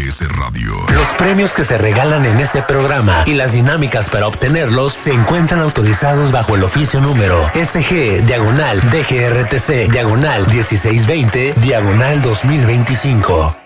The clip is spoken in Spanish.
MBS Radio. Los premios que se regalan en este programa y las dinámicas para obtenerlos se encuentran autorizados bajo el oficio número SG/DGRTC/1620/2025.